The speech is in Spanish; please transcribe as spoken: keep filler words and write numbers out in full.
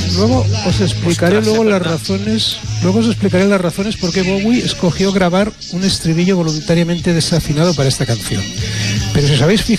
Luego os explicaré luego las razones, luego os explicaré las razones por qué Bowie escogió grabar un estribillo voluntariamente desafinado para esta canción. Pero si os habéis fijado